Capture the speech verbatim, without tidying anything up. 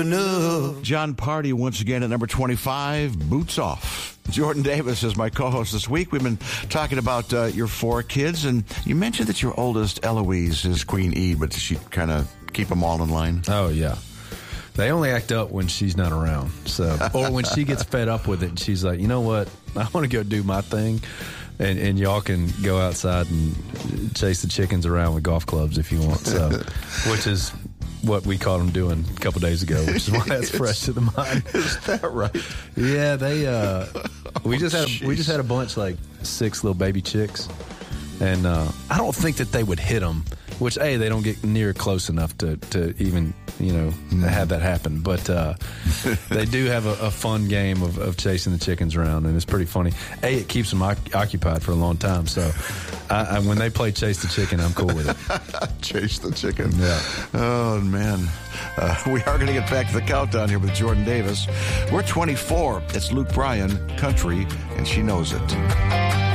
enough. John Party once again at number twenty-five, Boots Off. Jordan Davis is my co-host this week. We've been talking about uh, your four kids, and you mentioned that your oldest, Eloise, is Queen E, but does she kind of keep them all in line? Oh, yeah. They only act up when she's not around. So, or when she gets fed up with it and she's like, you know what, I want to go do my thing. And, and y'all can go outside and chase the chickens around with golf clubs if you want. So, which is what we caught them doing a couple days ago, which is why that's fresh to the mind. Is that right? Yeah, they. Uh, we just had a, we just had a bunch, like six little baby chicks, and uh, I don't think that they would hit them. Which a they don't get near close enough to, to even you know mm. have that happen. But uh, they do have a, a fun game of, of chasing the chickens around, and it's pretty funny. A it keeps them o- occupied for a long time. So I, I, when they play chase the chicken, I'm cool with it. Chase the chicken. Yeah. Oh man, uh, we are going to get back to the countdown here with Jordan Davis. We're twenty-four. It's Luke Bryan, Country, and She Knows It.